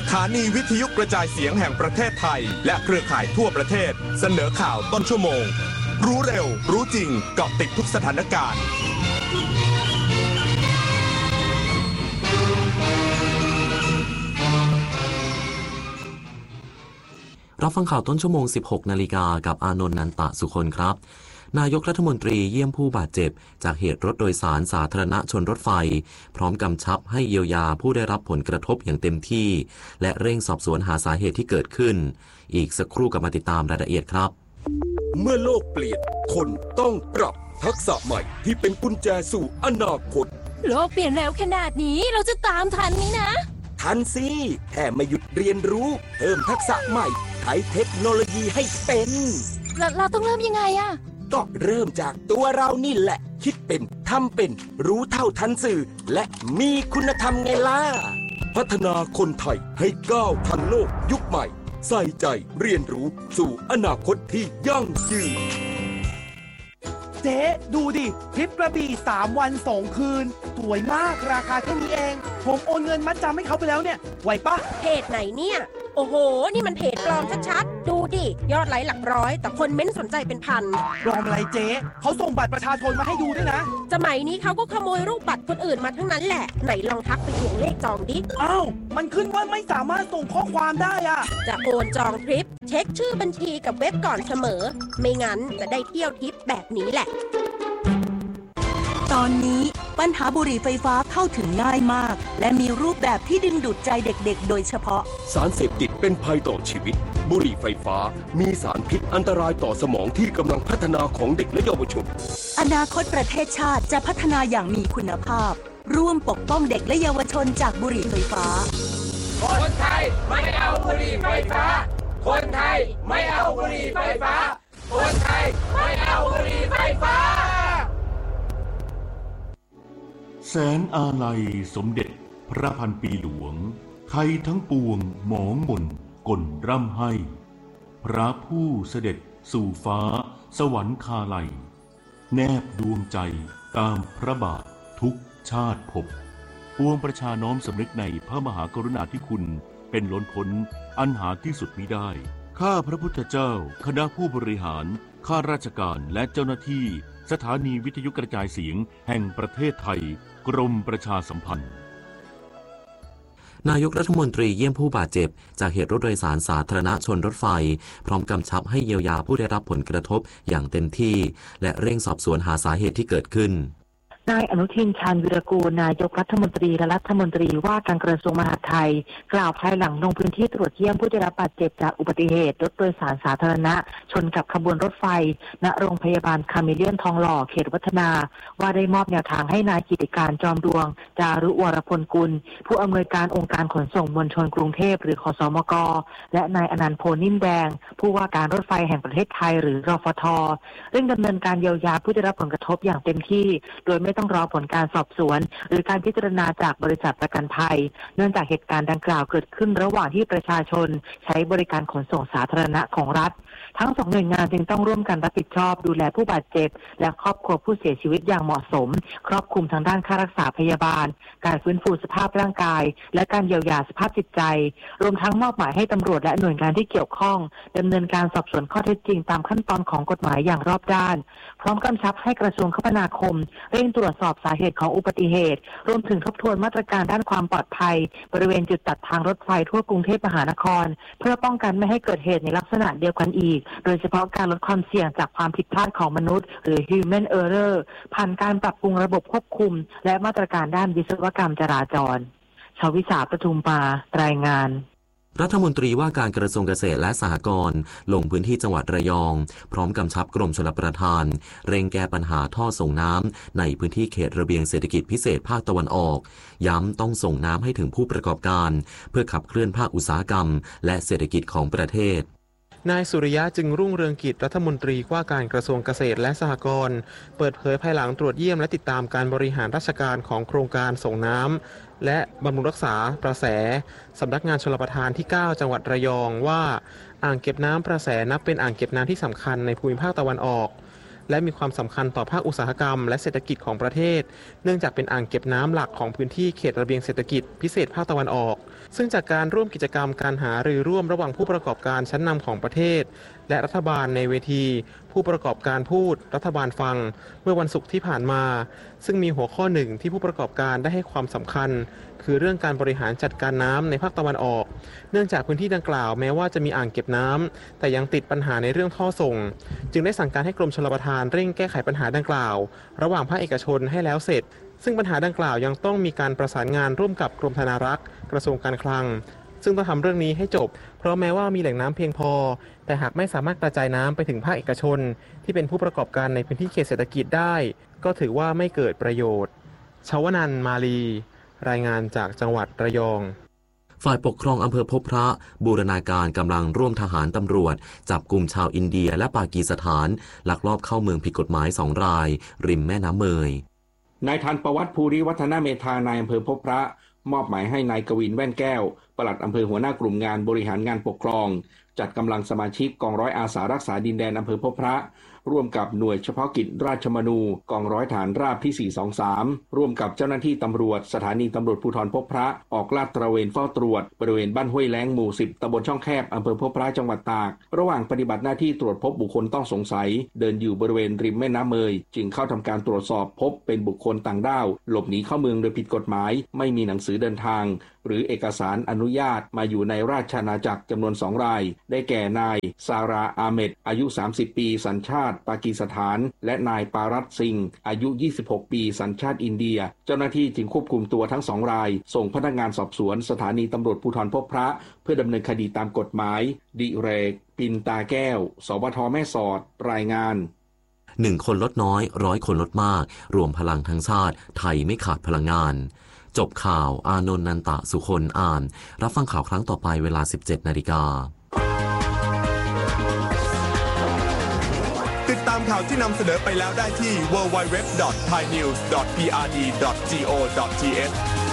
ถานีวิทยุกระจายเสียงแห่งประเทศไทยและเครือข่ายทั่วประเทศเสนอข่าวต้นชั่วโมงรู้เร็วรู้จริงเกาะติดทุกสถานการณ์รับฟังข่าวต้นชั่วโมง 16 นาฬิกากับอานนท์ นันตะสุคนครับนายกรัฐมนตรีเยี่ยมผู้บาดเจ็บจากเหตุรถโดยสารสาธารณะชนรถไฟพร้อมกำชับให้เยียวยาผู้ได้รับผลกระทบอย่างเต็มที่และเร่งสอบสวนหาสาเหตุที่เกิดขึ้นอีกสักครู่กลับมาติดตามรายละเอียดครับเมื่อโลกเปลี่ยนคนต้องปรับทักษะใหม่ที่เป็นกุญแจสู่อนาคตโลกเปลี่ยนเร็วขนาดนี้เราจะตามทันไหมนะทันสิแค่ไม่หยุดเรียนรู้เพิ่มทักษะใหม่ใช้เทคโนโลยีให้เป็นเราต้องเริ่มยังไงอะก็เริ่มจากตัวเรานี่แหละคิดเป็นทำเป็นรู้เท่าทันสื่อและมีคุณธรรมไงล่ะพัฒนาคนไทยให้ก้าวทันโลกยุคใหม่ใส่ใจเรียนรู้สู่อนาคตที่ยั่งยืนเจ๊ดูดิทริปกระบี่3 วัน 2 คืนสวยมากราคาแค่นี้เองผมโอนเงินมัดจำให้เขาไปแล้วเนี่ยไหวปะเพจไหนเนี่ยโอ้โหนี่มันเพจปลอมชัดๆดูดิยอดไลค์หลักร้อยแต่คนเม้นสนใจเป็นพันปลอมอะไรเจ๊เขาส่งบัตรประชาชนมาให้ดูด้วยนะสมัยนี้เขาก็ขโมยรูปบัตรคนอื่นมาทั้งนั้นแหละไหนลองทักไปทวงเลขจองดิอ้าวมันขึ้นว่าไม่สามารถส่งข้อความได้อะจะโอนจองทริปเช็คชื่อบัญชีกับเว็บก่อนเสมอไม่งั้นจะได้เที่ยวทริปแบบนี้แหละตอนนี้ปัญหาบุหรี่ไฟฟ้าเข้าถึงง่ายมากและมีรูปแบบที่ดึงดูดใจเด็กๆโดยเฉพาะสารเสพติดเป็นภัยต่อชีวิตบุหรี่ไฟฟ้ามีสารพิษอันตรายต่อสมองที่กำลังพัฒนาของเด็กและเยาวชนอนาคตประเทศชาติจะพัฒนาอย่างมีคุณภาพร่วมปกป้องเด็กและเยาวชนจากบุหรี่ไฟฟ้าคนไทยไม่เอาบุหรี่ไฟฟ้าคนไทยไม่เอาบุหรี่ไฟฟ้าคนไทยไม่เอาบุหรี่ไฟฟ้าแสนอาลัยสมเด็จพระพันปีหลวงไทยทั้งปวงหมองมนก่นร่ำให้พระผู้เสด็จสู่ฟ้าสวรรคาลัยแนบดวงใจตามพระบาททุกชาติภพปวงประชาน้อมสำนึกในพระมหากรุณาธิคุณเป็นล้นพ้นอันหาที่สุดมิได้ข้าพระพุทธเจ้าคณะผู้บริหารข้าราชการและเจ้าหน้าที่สถานีวิทยุกระจายเสียงแห่งประเทศไทยกรมประชาสัมพันธ์นายกรัฐมนตรีเยี่ยมผู้บาดเจ็บจากเหตุรถโดยสารสาธารณะชนรถไฟพร้อมกำชับให้เยียวยาผู้ได้รับผลกระทบอย่างเต็มที่และเร่งสอบสวนหาสาเหตุที่เกิดขึ้นนายอนุทินชาญวิรากูลนายกรัฐมนตรีและรัฐมนตรีว่าการกระทรวงมหาดไทยกล่าวภายหลังลงพื้นที่ตรวจเยี่ยมผู้ได้รับบาดเจ็บจากอุบัติเหตุรถโดยสารสาธารณะชนกับขบวนรถไฟณโรงพยาบาลคาเมเลียนทองหล่อเขตวัฒนาว่าได้มอบแนวทางให้นายกิติการจอมดวงจารุวรพลกุลผู้อำนวยการองค์การขนส่งมวลชนกรุงเทพหรือขสมกและนายอนันต์โพนิ่มแดงผู้ว่าการรถไฟแห่งประเทศไทยหรือรฟท.เร่งดำเนินการเยียวยาผู้ได้รับผลกระทบอย่างเต็มที่โดยไม่ต้องรอผลการสอบสวนหรือการพิจารณาจากบริษัทประกันภัยเนื่องจากเหตุการณ์ดังกล่าวเกิดขึ้นระหว่างที่ประชาชนใช้บริการขนส่งสาธารณะของรัฐทั้ง2หน่วยงานจึงต้องร่วมกันรับผิดชอบดูแลผู้บาดเจ็บและครอบครัวผู้เสียชีวิตอย่างเหมาะสมครอบคลุมทางด้านค่ารักษาพยาบาลการฟื้นฟูสภาพร่างกายและการเยียวยาสภาพจิตใจรวมทั้งมอบหมายให้ตำรวจและหน่วยงานที่เกี่ยวข้องดำเนินการสอบสวนข้อเท็จจริงตามขั้นตอนของกฎหมายอย่างรอบด้านพร้อมกำชับให้กระทรวงคมนาคมเร่งตรวจสอบสาเหตุของอุบัติเหตุรวมถึงทบทวนมาตรการด้านความปลอดภัยบริเวณจุดตัดทางรถไฟทั่วกรุงเทพมหานครเพื่อป้องกันไม่ให้เกิดเหตุในลักษณะเดียวกันอีกโดยเฉพาะการลดความเสี่ยงจากความผิดพลาดของมนุษย์หรือ human error ผ่านการปรับปรุงระบบควบคุมและมาตรการด้านวิศวกรรมจราจรชวิสาปทุมปารายงานรัฐมนตรีว่าการกระทรวงเกษตรและสหกรณ์ลงพื้นที่จังหวัดระยองพร้อมกำชับกรมชลประทานเร่งแก้ปัญหาท่อส่งน้ำในพื้นที่เขตระเบียงเศรษฐกิจพิเศษภาคตะวันออกย้ำต้องส่งน้ำให้ถึงผู้ประกอบการเพื่อขับเคลื่อนภาคอุตสาหกรรมและเศรษฐกิจของประเทศนายสุริยะจึงรุ่งเรืองกิจรัฐมนตรีว่าการกระทรวงเกษตรและสหกรณ์เปิดเผยภายหลังตรวจเยี่ยมและติดตามการบริหารราชการของโครงการส่งน้ำและบำรุงรักษาประแสสำนักงานชลประทานที่9จังหวัดระยองว่าอ่างเก็บน้ำประแสนับเป็นอ่างเก็บน้ำที่สำคัญในภูมิภาคตะวันออกและมีความสำคัญต่อภาคอุตสาหกรรมและเศรษฐกิจของประเทศเนื่องจากเป็นอ่างเก็บน้ำหลักของพื้นที่เขตระเบียงเศรษฐกิจพิเศษภาคตะวันออกซึ่งจากการร่วมกิจกรรมการหารือร่วมระหว่างผู้ประกอบการชั้นนำของประเทศและรัฐบาลในเวทีผู้ประกอบการพูดรัฐบาลฟังเมื่อวันศุกร์ที่ผ่านมาซึ่งมีหัวข้อหนึ่งที่ผู้ประกอบการได้ให้ความสำคัญคือเรื่องการบริหารจัดการน้ำในภาคตะวันออกเนื่องจากพื้นที่ดังกล่าวแม้ว่าจะมีอ่างเก็บน้ำแต่ยังติดปัญหาในเรื่องท่อส่งจึงได้สั่งการให้กรมชลประทานเร่งแก้ไขปัญหาดังกล่าวระหว่างภาคเอกชนให้แล้วเสร็จซึ่งปัญหาดังกล่าวยังต้องมีการประสานงานร่วมกับกรมธนารักษ์กระทรวงการคลังซึ่งต้องทำเรื่องนี้ให้จบเพราะแม้ว่ามีแหล่งน้ำเพียงพอแต่หากไม่สามารถกระจายน้ำไปถึงภาคเอกชนที่เป็นผู้ประกอบการในพื้นที่เขตเศรษฐกิจได้ก็ถือว่าไม่เกิดประโยชน์ชวนันท์มาลีรายงานจากจังหวัดระยองฝ่ายปกครองอำเภอพบพระบูรณาการกำลังร่วมทหารตำรวจจับกลุ่มชาวอินเดียและปากีสถานลักลอบเข้าเมืองผิดกฎหมาย2 รายริมแม่น้ำเมยนายทันประวัติภูริวัฒนเมธานายอำเภอพบพระมอบหมายให้นายกวินแว่นแก้วปลัดอำเภอหัวหน้ากลุ่มงานบริหารงานปกครองจัดกำลังสมาชิกกองร้อยอาสารักษาดินแดนอำเภอพบพระร่วมกับหน่วยเฉพาะกิจราชมนูกองร้อยฐานราบที่423ร่วมกับเจ้าหน้าที่ตำรวจสถานีตำรวจภูธรพบพระออกลาดตระเวนเฝ้าตรวจบริเวณบ้านห้วยแล้งหมู่10ตำบลช่องแคบอำเภอพบพระจังหวัดตากระหว่างปฏิบัติหน้าที่ตรวจพบบุคคลต้องสงสัยเดินอยู่บริเวณริมแม่น้ำเมยจึงเข้าทำการตรวจสอบพบเป็นบุคคลต่างด้าวหลบหนีเข้าเมืองโดยผิดกฎหมายไม่มีหนังสือเดินทางหรือเอกสารอนุญาตมาอยู่ในราชอาณาจักรจำนวน2 รายได้แก่นายซาราอาเมดอายุ30 ปีสัญชาติปากีสถานและนายปารัตซิงอายุ26 ปีสัญชาติอินเดียเจ้าหน้าที่จึงควบคุมตัวทั้ง2 รายส่งพนักงานสอบสวนสถานีตำรวจภูธรพบพระเพื่อดำเนินคดีตามกฎหมายดิเรกปินตาแก้วสวทแม่สอดรายงาน 1 คนลดน้อย100 คนลดมากรวมพลังทั้งชาติไทยไม่ขาดพลังงานจบข่าวอานนท์นันตะสุคนอ่านรับฟังข่าวครั้งต่อไปเวลา 17:00 น. ติดตามข่าวที่นำเสนอไปแล้วได้ที่ www.thainews.prd.go.th